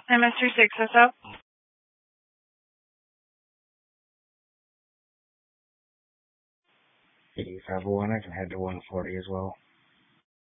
Hi, Mr. Six, what's up? Eighty-five one. I can head to 140 as well.